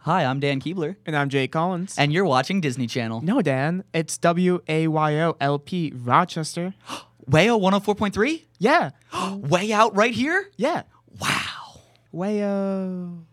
Hi, I'm Dan Keebler, And I'm Jay Collins. and you're watching Disney Channel. No, Dan, it's WAYOLP Rochester. Wayo 104.3? Yeah, Way out right here? yeah. Wow. Wayo.